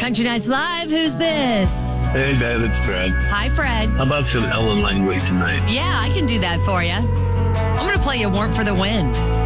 Country Nights Live. Who's this? Hey, Dad, it's Fred. Hi, Fred. How about some Ellen Langley tonight? Yeah, I can do that for you. I'm going to play you Warrant for the Win.